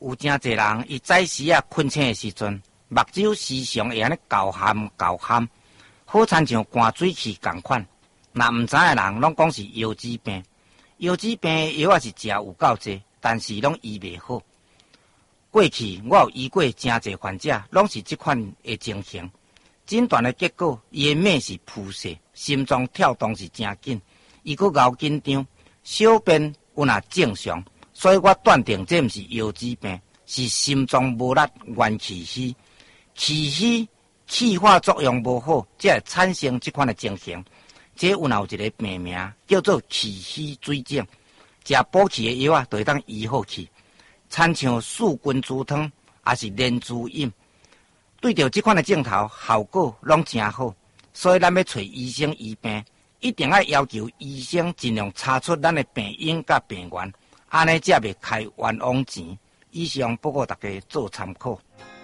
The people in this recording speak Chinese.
有真侪人，伊早时困醒的时阵，目睭时常会安尼搞喊，好亲像灌水器共款。若毋知的人，拢讲是腰子病。腰子病的药也是食有够济，但是拢医袂好。过去我有医过真侪患者，拢是即款的情形。诊断的结果，伊的脉是浮细，心脏跳动是真紧，伊佫熬紧张，小便有若正常，所以我断定这毋是腰子病，是心脏无力元气虚。气虚气化作用无好，才会产生即款的情形。这有一个病名叫做气虚水肿，食补气的药就会当医好去，亲像四君子汤，也是莲珠饮。对着这款的症头，效果拢真好，所以咱要找医生医病，一定要求医生尽量查出咱的病因甲病源，安尼才袂开冤枉钱。以上不过大家做参考。